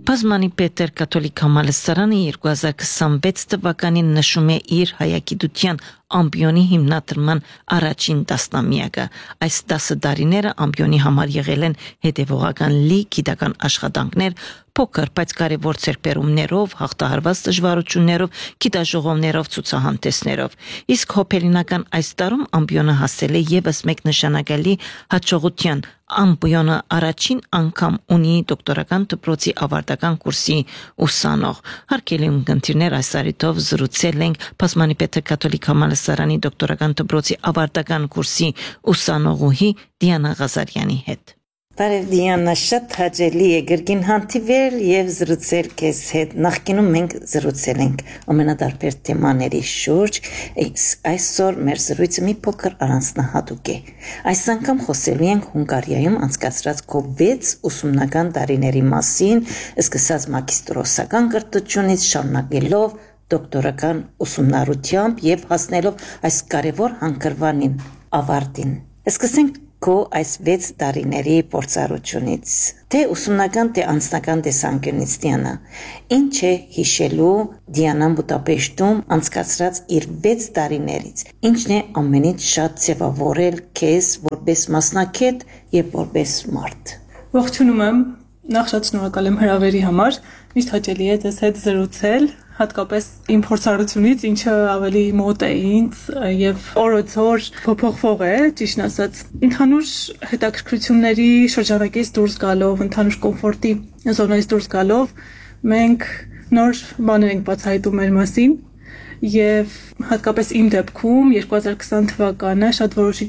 Բազմանի Պետեր կաթոլիկ համալսարանը 2026 թվականին նշում է իր հայագիտության ամբիոնի հիմնադրման առաջին տասնամյակը։ Այս 10 տարիները ամբիոնի համար եղել են հետևողական լի գիտական աշխատանքներ, փոքր, բայց կարևոր ձեռքբերումներով, հաղթահարված դժվարություններով, գիտաժողովներով, ցուցահանդեսներով։ Իսկ հոփելինական այս տարում ամբիոնը հասել է եւս մեկ նշանակալի հաջողության։ Ամբիոնը առաջին անգամ ունի դոկտորական դպրոցի ավարտական կուրսի ուսանող։ Հարգելի ունկնդիրներ, այս առիթով զրուցել ենք Բազմանի Պետեր կաթոլիկ համալսարանի դոկտորական դպրոցի ավարտական կուրսի ուսանողուհի Դիանա Ղազարյանի հետ։ Բարև Դիանա, շատ հաճելի է գրքին հանդիպել եւ զրուցել քեզ հետ։ Նախկինում մենք զրուցել ենք ամենատարբեր թեմաների շուրջ, այսօր մեր զրույցը մի փոքր առանձնահատուկ է։ Այս անգամ խոսելու ենք Հունգարիայում անցկացրած քո 6 ուսումնական տարիների մասին, սկսած մագիստրոսական կրթությունից շարունակելով դոկտորական ուսումնառությամբ եւ հասնելով այս կարևոր հանգրվանին ավարտին։ Սկսենք քո այս 6 տարիների փորձառությունից, թե ուսումնական, թե անձնական տեսանկյունից, Դիանա, ինչ է հիշելու Դիանան Բուդապեշտում անցկացրած իր 6 տարիներից, ինչն է ամենից շատ ձևավորել քեզ որպես մասնակետ եւ որպես մարդ։ Ողջունում եմ, նախ շատ շնորհակալ եմ հրավերի համար, միշտ հաճելի է ձեզ հետ զրուցել, հատկապես իմ փորձառությունից, ինչը ավելի մոտ է ինձ եւ օրոց-օր փոփոխվող է, ճիշտն ասած, ընդհանուր հետաքրքրությունների շրջանակից դուրս գալով, ընդհանուր կոմֆորտի զոնայից դուրս գալով, մենք նոր բաներ ենք բացահայտում մեր մասին եւ հատկապես իմ դեպքում 2020 թվականը շատ որոշիչ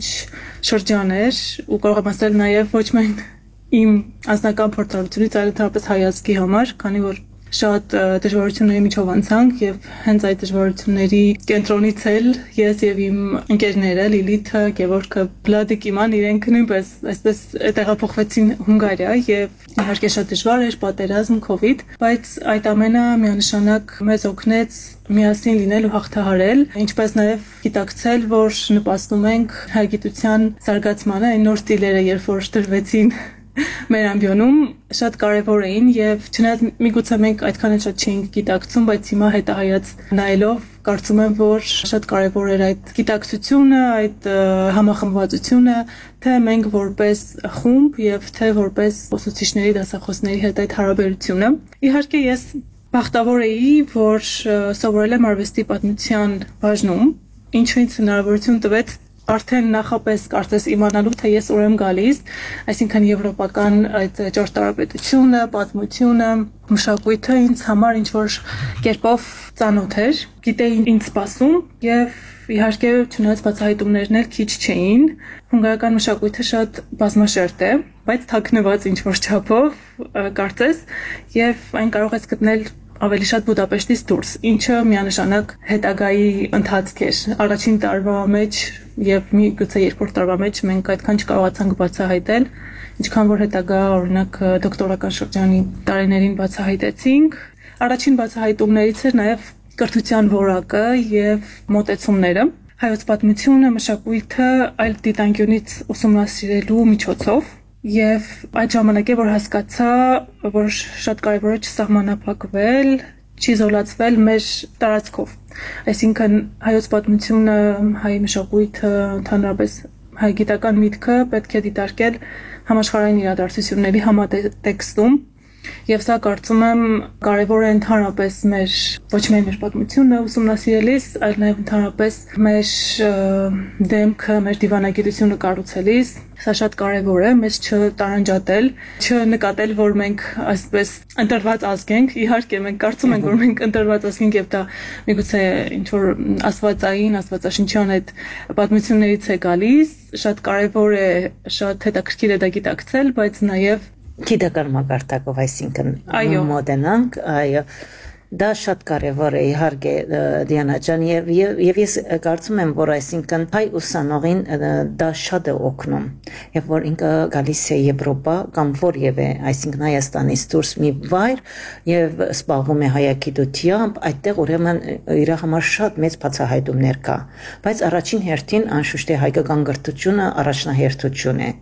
շրջան էր ու կարող եմ ասել նաեւ ոչ միայն իմ անձնական փորձառությունից, այլ ընդհանրապես հայացքի համար, քանի որ շատ դժվարությունների միջով անցանք եւ հենց այդ դժվարությունների կենտրոնից էլ ես եւ իմ ընկերները Լիլիթը, Գևորգը, Վլադիկ իման իրենք նույնպես այսպես տեղափոխվեցին Հունգարիա եւ իհարկե շատ դժվար էր, պատերազմ, կոവിഡ്, բայց այդ ամենը միանշանակ մեզ օգնեց միասին լինել ու հաղթահարել, ինչպես նաեւ գիտակցել, որ նպաստում ենք հայագիտության զարգացմանը, այն նոր ստիլերը, երբ որ դրվեցին մեր ամբիոնում շատ կարևոր էին եւ չնայած միգուցե մենք այդքան էլ շատ չէինք գիտակցում, բայց հիմա հետահայաց նայելով կարծում եմ, որ շատ կարևոր էր այդ գիտակցությունը, այդ համախմբվածությունը, թե մենք որպես խումբ եւ թե որպես ուսուցիչների, դասախոսների հետ այդ հարաբերությունը։ Իհարկե ես բախտավոր էի, որ սովորել եմ արվեստի պատմության բաժնում, ինչը ինձ հնարավորություն տվեց արդեն նախապես կարծես իմանալու, թե ես ուր եմ գալիս, այսինքն եվրոպական այդ ճարտարապետությունը, պատմությունը, մշակույթը ինձ համար ինչ-որ կերպով ծանոթ էր, գիտեի ինձ սպասում եւ իհարկե չնայած բացահայտումներն էլ քիչ չէին, հունգարական մշակույթը շատ բազմաշերտ է, բայց թաքնված ինչ-որ չափով, կարծես, եւ այն կարող ես գտնել ավելի շատ Բուդապեշտից դուրս, ինչը միանշանակ հետագայի ընթացք էր։ Առաջին տարվա մեջ եւ միգուցե երկրորդ տարվա մեջ մենք այդքան չկարողացանք բացահայտել, ինչքան որ հետագա օրինակ դոկտորական շրջանի տարիներին բացահայտեցինք։ Առաջին բացահայտումներից էր նաեւ կրթության որակը եւ մոտեցումները, հայոց պատմությունը, մշակույթը այլ դիտանկյունից ուսումնասիրելու միջոցով։ Եվ այդ ժամանակ է, որ հասկացա, որ շատ կարևոր է չսահմանափակվել, չիզոլացվել մեր տարածքով։ Այսինքն հայոց պատմությունը, հայ մշակույթը, ընդհանրապես հայ գիտական միտքը պետք է դիտարկել համաշխարհային իրադարձությունների համատեքստում։ Եվ սա կարծում եմ կարևոր է ընդհանրապես մեր ոչ միայն մեր պատմությունը ուսումնասիրելիս, այլ նաև ընդհանրապես մեր դեմքը, մեր դիվանագիտությունը կառուցելիս, սա շատ կարևոր է մեզ չտարանջատել, չնկատել, որ մենք այսպես ընտրված ազգ ենք, իհարկե մենք կարծում ենք, որ մենք ընտրված ազգ ենք եւ դա միգուցե ինչ որ աստվածային, աստվածաշնչյան այդ պատմություններից է գալիս, շատ կարևոր է, շատ հետաքրքիր է դա գիտակցել, բայց նաև Գիտական մակարդակով, այսինքն մոդենանք, այո, դա շատ կարևոր է, իհարկե, Դիանա ջան, եւ ես կարծում եմ, որ այսինքն հայ ուսանողին դա շատ է օգնում, եւ որ ինքը գալիս է Եվրոպա կամ որևէ, այսինքն Հայաստանից դուրս մի վայր եւ զբաղվում է հայագիտությամբ, այդտեղ ուրեմն իր համար շատ մեծ բացահայտումներ կա, բայց առաջին հերթին անշուշտ է հայկական կրթությունը առաջնահերթություն է։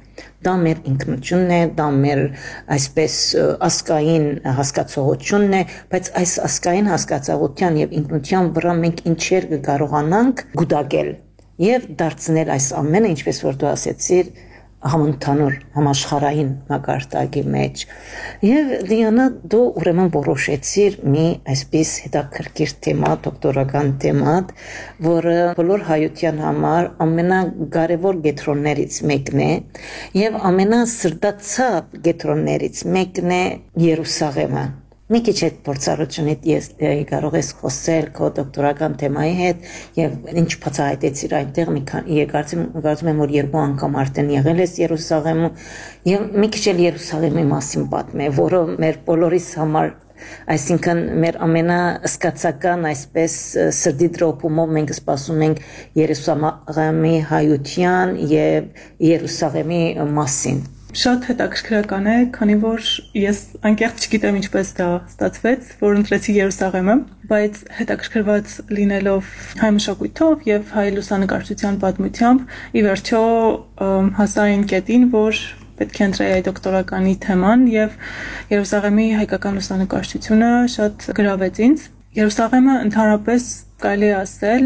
Դա մեր ինքնությունն է, դա մեր այսպես ասկային հասկացողությունն է, բայց այս ասկային հասկացողության եւ ինքնության վրա մենք ինչեր կկարողանանք գուտակել եւ դարձնել այս ամենը, ինչպես որ դու ասեցիր, համընդհանուր համաշխարհային մակարդակի մեջ եւ Դիանա դու ուրեմն որոշեցիր մի այսպես հետաքրքիր թեմա, դոկտորական թեմա, որը բոլոր հայության համար ամենակարևոր կետրոններից մեկն է եւ ամենասրտացավ կետրոններից մեկն է Երուսաղեմը Մի քիչ այդ փորձառությունից ես կարող ես խոսել քո դոկտորական թեմայի հետ եւ ինչ բացահայտեցիր այնտեղ մի քանի կարծում եմ որ երկու անգամ արդեն եղել ես Երուսաղեմում եւ մի քիչ էլ Երուսաղեմի մասին պատմե, որը մեր բոլորիս համար այսինքն մեր ամենասկացական այսպես սրդի դրոպումով մենք սպասում ենք Երուսաղեմի հայության եւ Երուսաղեմի մասին Շատ հետաքրքրական է, քանի որ ես անկեղծ չգիտեմ ինչպես դա ստացվեց, որ ընտրեցի Երուսաղեմը, բայց հետաքրքրված լինելով հայ մշակույթով եւ հայ լուսանկարչության պատմությամբ, ի վերջո հասա այն կետին, որ պետք է ընտրեի այդ դոկտորականի թեման եւ Երուսաղեմի հայկական լուսանկարչությունը շատ գրավեց ինձ։ Երուսաղեմը ընդհանրապես կարելի է ասել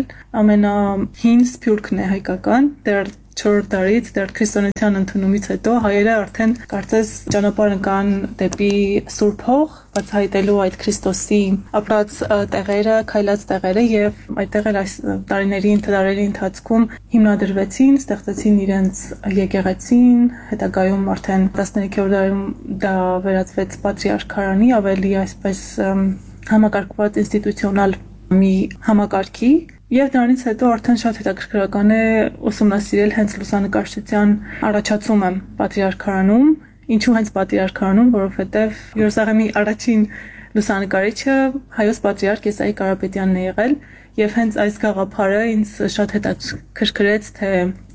ամենահին սփյուռքն է հայկական, դեռ 4 տարից դեռ քրիստոնեության ընդունումից հետո հայերը արդեն կարծես ճանապարհ ընկան դեպի Սուրբ Հող, բացահայտելու այդ Քրիստոսի ապրած տեղերը, քայլած տեղերը եւ այդտեղ էլ այս տարիների ընթացքում հիմնադրվեցին, ստեղծեցին իրենց եկեղեցին, հետագայում արդեն 13-րդ դարում դա վերածվեց պատրիարքարանի, ավելի այսպես համակարգված ինստիտուցիոնալ մի համակարգի Եվ դրանից հետո արդեն շատ հետաքրքրական է ուսումնասիրել հենց լուսանկարչության առաջացումը պատրիարքարանում, ինչու հենց պատրիարքարանում, որովհետև Երուսաղեմի առաջին լուսանկարիչը հայոց պատրիարք Եսայի Կարապետյանն է եղել, եւ հենց այս գաղափարը ինձ շատ հետաքրքրեց, թե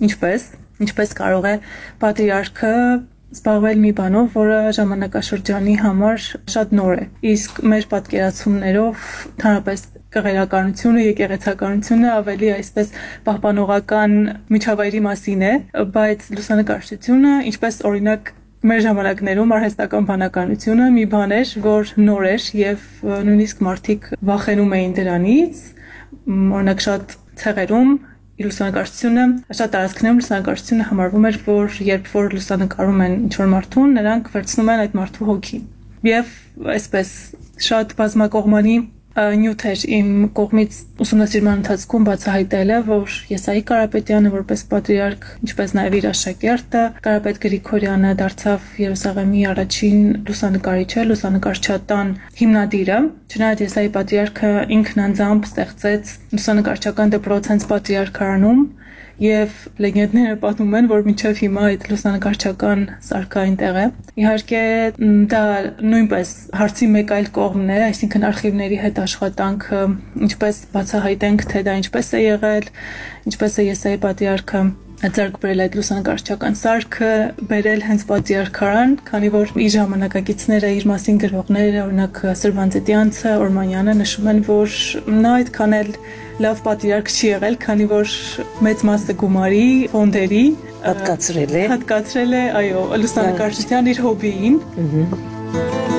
ինչպես կարող է պատրիարքը զբաղվել մի բանով, որը ժամանակաշրջանի համար շատ նոր է։ Իսկ մեր պատկերացումներով ընդհանրապես կղերականությունը, եկեղեցականությունը ավելի այսպես պահպանողական միջավայրի մասին է, բայց լուսանկարչությունը, ինչպես օրինակ մեր ժամանակներում արհեստական բանականությունը մի բան էր, որ նոր էր եւ նույնիսկ մարդիկ վախենում էին դրանից, օրինակ շատ ցեղերում լուսանկարչությունը, շատ տարածքներում լուսանկարչությունը համարվում էր, որ երբ որ լուսանկարում են ինչ-որ մարդուն, նրանք վերցնում են այդ մարդու հոգին։ Եվ այսպես շատ բազմակողմանի նյութ էր իմ կողմից ուսումնասիրման ընթացքում բացահայտելը, որ Եսայի Կարապետյանը որպես պատրիարք, ինչպես նաև իր աշակերտը Կարապետ Գրիգորյանը դարձավ Երուսաղեմի առաջին լուսանկարիչը, լուսանկարչատան հիմնադիրը։ Չնայած Եսայի պատրիարքը ինքն անձամբ ստեղծեց լուսանկարչական դպրոց հենց պատրիարքարանում Եվ լեգենդները պատմում են, որ մինչև հիմա այդ լուսանկարչական սարքը այնտեղ է։ Իհարկե դա նույնպես հարցի մեկ այլ կողմն է, այսինքն արխիվների հետ աշխատանքը, ինչպես բացահայտենք, թե դա ինչպես է եղել, ինչպես է Եսայի պատրիարքը ձեռք բերել այդ լուսանկարչական սարքը, բերել հենց պատրիարքարան, քանի որ իր ժամանակակիցները, իր մասին գրողները, օրինակ Սրբանձետյանցը, Օրմանյանը նշում են, որ նա այդքան էլ լավ պատրիարք չի եղել, քանի որ մեծ մասը գումարի, ֆոնդերի հատկացրել է, այո, լուսանկարչության իր հոբիին։